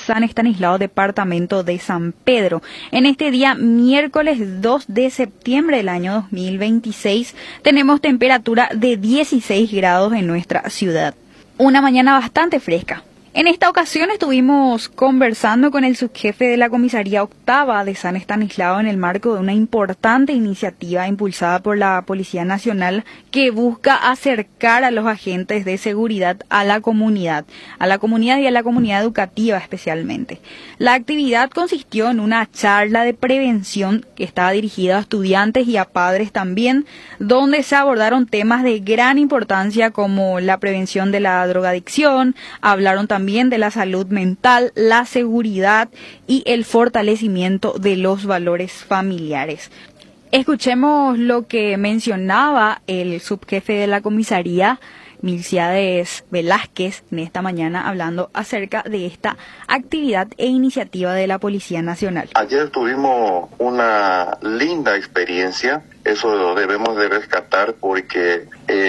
San Estanislao, departamento de San Pedro. En este día, miércoles 2 de septiembre del año 2026, tenemos temperatura de 16 grados en nuestra ciudad. Una mañana bastante fresca. En esta ocasión estuvimos conversando con el subjefe de la Comisaría Octava de San Estanislao en el marco de una importante iniciativa impulsada por la Policía Nacional que busca acercar a los agentes de seguridad a la comunidad y a la comunidad educativa especialmente. La actividad consistió en una charla de prevención que estaba dirigida a estudiantes y a padres también, donde se abordaron temas de gran importancia como la prevención de la drogadicción, hablaron también de la salud mental, la seguridad y el fortalecimiento de los valores familiares. Escuchemos lo que mencionaba el subjefe de la comisaría, Milciades Velázquez, en esta mañana hablando acerca de esta actividad e iniciativa de la Policía Nacional. Ayer tuvimos una linda experiencia, eso lo debemos de rescatar porque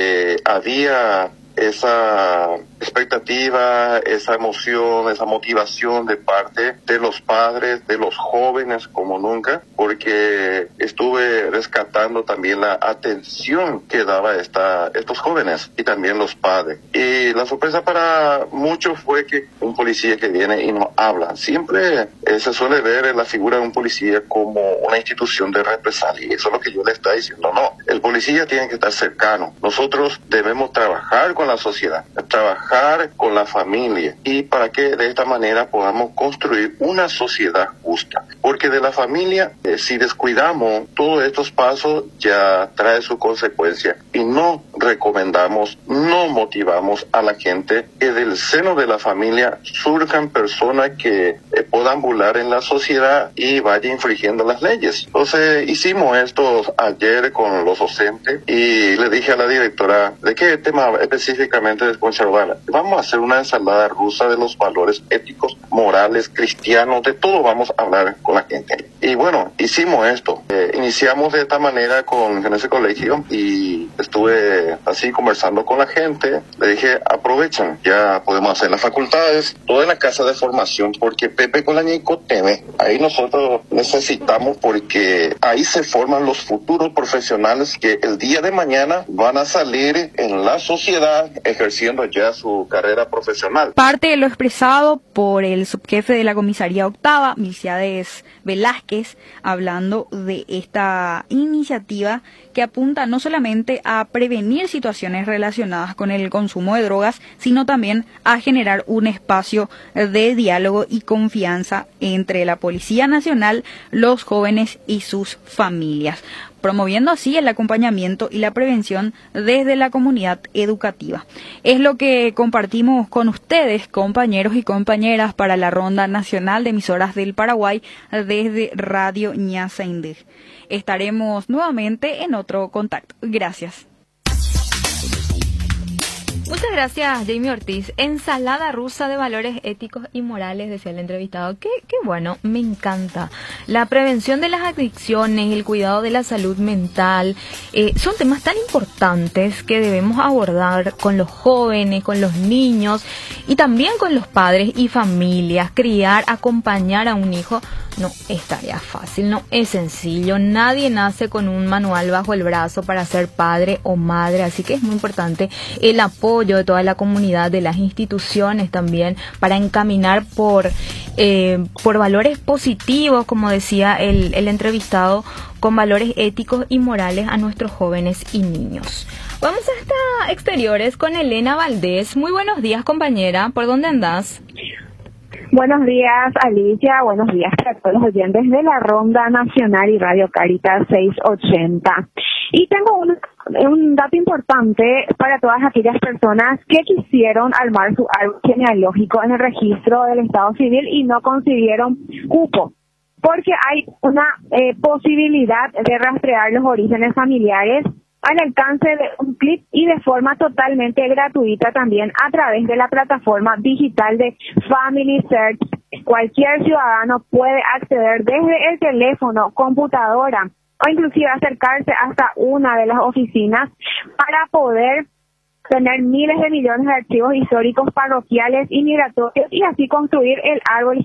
había esa expectativa, esa emoción, esa motivación de parte de los padres, de los jóvenes como nunca, porque estuve rescatando también la atención que daba estos jóvenes y también los padres. Y la sorpresa para muchos fue que un policía que viene y nos habla, siempre se suele ver la figura de un policía como una institución de represalia, y eso es lo que yo le estaba diciendo. No, el policía tiene que estar cercano. Nosotros debemos trabajar con la sociedad, trabajar con la familia, y para que de esta manera podamos construir una sociedad justa, porque de la familia, si descuidamos todos estos pasos, ya trae su consecuencia, y no recomendamos, no motivamos a la gente que del seno de la familia surjan personas que puedan volar en la sociedad y vayan infringiendo las leyes. Entonces hicimos esto ayer con los docentes y le dije a la directora de qué tema específicamente después hablar. Vamos a hacer una ensalada rusa de los valores éticos, morales, cristianos, de todo vamos a hablar con la gente. Y bueno, hicimos esto. Iniciamos de esta manera en ese colegio y estuve así conversando con la gente. Le dije, aprovechen, ya podemos hacer las facultades, todo en la casa de formación, porque Pepe Colañico TV, ahí nosotros necesitamos, porque ahí se forman los futuros profesionales que el día de mañana van a salir en la sociedad ejerciendo ya su carrera profesional. Parte de lo expresado por el subjefe de la Comisaría Octava, Milciades Velázquez, hablando de esta iniciativa que apunta no solamente a prevenir situaciones relacionadas con el consumo de drogas, sino también a generar un espacio de diálogo y confianza entre la Policía Nacional, los jóvenes y sus familias, promoviendo así el acompañamiento y la prevención desde la comunidad educativa. Es lo que compartimos con ustedes, compañeros y compañeras, para la Ronda Nacional de Emisoras del Paraguay desde Radio Ñasaindej. Estaremos nuevamente en otro contacto. Gracias. Muchas gracias, Jamie Ortiz. Ensalada rusa de valores éticos y morales, decía el entrevistado. Qué bueno, me encanta. La prevención de las adicciones, el cuidado de la salud mental, son temas tan importantes que debemos abordar con los jóvenes, con los niños y también con los padres y familias. Criar, acompañar a un hijo no es tarea fácil, no es sencillo. Nadie nace con un manual bajo el brazo para ser padre o madre, así que es muy importante el apoyo de toda la comunidad, de las instituciones también, para encaminar por valores positivos, como decía el entrevistado, con valores éticos y morales a nuestros jóvenes y niños. Vamos hasta exteriores con Elena Valdés. Muy buenos días, compañera. ¿Por dónde andás? Buenos días, Alicia. Buenos días para todos los oyentes de la Ronda Nacional y Radio Caritas 680. Y tengo un dato importante para todas aquellas personas que quisieron armar su árbol genealógico en el registro del Estado Civil y no consiguieron cupo, porque hay una posibilidad de rastrear los orígenes familiares al alcance de un clic y de forma totalmente gratuita también a través de la plataforma digital de Family Search. Cualquier ciudadano puede acceder desde el teléfono, computadora o inclusive acercarse hasta una de las oficinas para poder tener miles de millones de archivos históricos, parroquiales y migratorios y así construir el árbol